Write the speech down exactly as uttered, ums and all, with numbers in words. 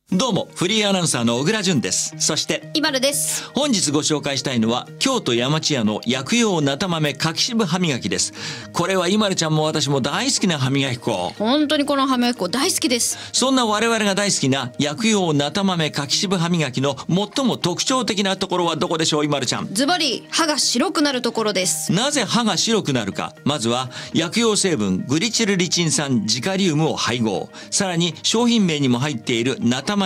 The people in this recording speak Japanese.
どうも、フリーアナウンサーの小倉淳です。そして、 イマルです。 本日ご紹介したいのは、京都山千屋の薬用なた豆柿渋歯磨きです。これはイマルちゃんも私も大好きな歯磨き粉。 本当にこの歯磨き粉大好きです。 そんな我々が大好きな薬用なた豆柿渋歯磨きの最も特徴的なところはどこでしょう、イマルちゃん。 ズバリ、歯が白くなるところです。 なぜ歯が白くなるか。まずは、薬用成分グリチルリチン酸ジカリウムを配合。さらに、商品名にも入っているなた豆